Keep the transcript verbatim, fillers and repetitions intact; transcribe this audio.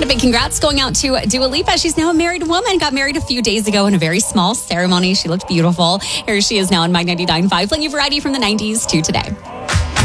And a big congrats going out to Dua Lipa. She's now a married woman. Got married a few days ago in a very small ceremony. She looked beautiful. Here she is now on My ninety-nine point five, playing you variety from the nineties to today.